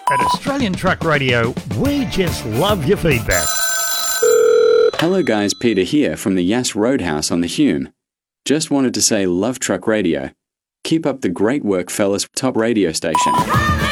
At Australian Truck Radio, we just love your feedback. Hello guys, Peter here from the Yass Roadhouse on the Hume. Just wanted to say love Truck Radio. Keep up the great work, fellas. Top radio station.